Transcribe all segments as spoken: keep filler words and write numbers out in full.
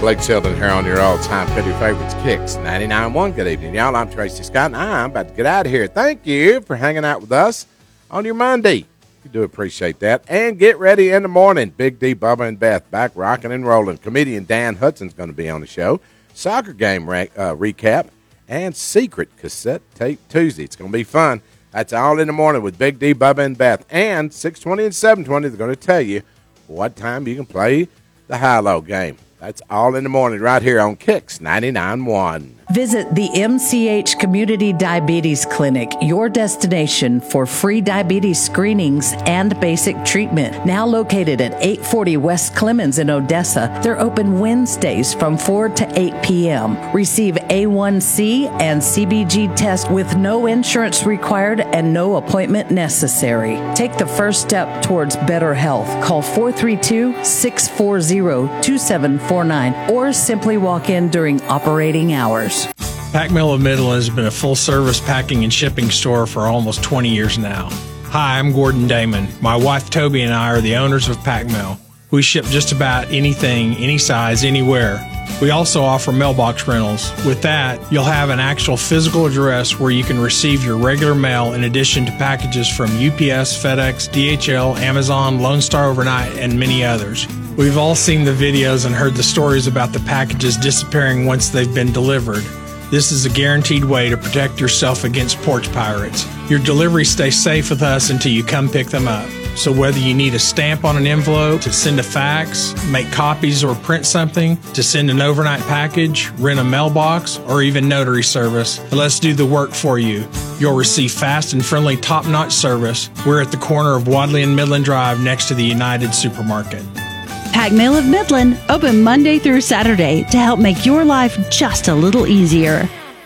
Blake Selden here on your all-time Petty Favorites Kicks ninety-nine point one. Good evening, y'all. I'm Tracy Scott, and I'm about to get out of here. Thank you for hanging out with us on your Monday. We do appreciate that. And get ready in the morning. Big D, Bubba, and Beth back rocking and rolling. Comedian Dan Hudson's going to be on the show. Soccer game re- uh, recap and secret cassette tape Tuesday. It's going to be fun. That's all in the morning with Big D, Bubba, and Beth. And six twenty and seven twenty, they're going to tell you what time you can play the high-low game. That's all in the morning right here on Kicks ninety-nine point one. Visit the M C H Community Diabetes Clinic, your destination for free diabetes screenings and basic treatment. Now located at eight forty West Clemens in Odessa, they're open Wednesdays from four to eight p.m. Receive A one C and C B G tests with no insurance required and no appointment necessary. Take the first step towards better health. Call four three two, six four zero, two seven four nine or simply walk in during operating hours. Pac Mill of Midland has been a full-service packing and shipping store for almost twenty years now. Hi, I'm Gordon Damon. My wife Toby and I are the owners of Pac Mill. We ship just about anything, any size, anywhere. We also offer mailbox rentals. With that, you'll have an actual physical address where you can receive your regular mail in addition to packages from U P S, FedEx, D H L, Amazon, Lone Star Overnight, and many others. We've all seen the videos and heard the stories about the packages disappearing once they've been delivered. This is a guaranteed way to protect yourself against porch pirates. Your deliveries stay safe with us until you come pick them up. So whether you need a stamp on an envelope, to send a fax, make copies or print something, to send an overnight package, rent a mailbox, or even notary service, let's do the work for you. You'll receive fast and friendly top-notch service. We're at the corner of Wadley and Midland Drive next to the United Supermarket. Pac Mill of Midland, open Monday through Saturday to help make your life just a little easier.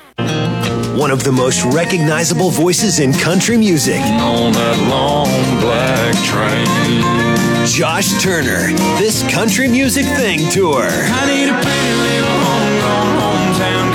One of the most recognizable voices in country music. On that long black train. Josh Turner, this Country Music Thing Tour. I need a pretty little home, hometown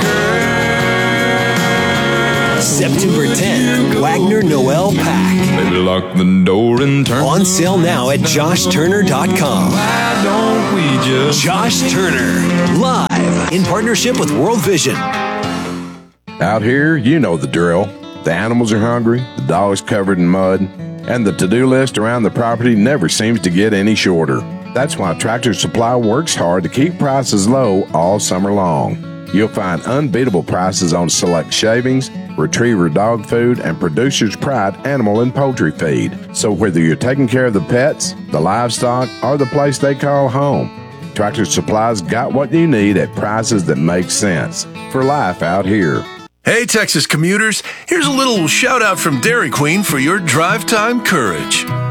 girl. September tenth, Wagner Noel Pack. Baby, lock the door and turn. On sale now at josh turner dot com. Why don't we just Josh Turner, live in partnership with World Vision. Out here, you know the drill. The animals are hungry, the dog's covered in mud, and the to-do list around the property never seems to get any shorter. That's why Tractor Supply works hard to keep prices low all summer long. You'll find unbeatable prices on select shavings, retriever dog food, and Producer's Pride animal and poultry feed. So whether you're taking care of the pets, the livestock, or the place they call home, Tractor Supply's got what you need at prices that make sense for life out here. Hey, Texas commuters, here's a little shout out from Dairy Queen for your drive time courage.